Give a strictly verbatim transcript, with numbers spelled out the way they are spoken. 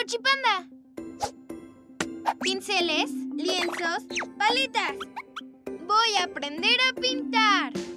Pochipanda. Pinceles, lienzos, paletas. Voy a aprender a pintar.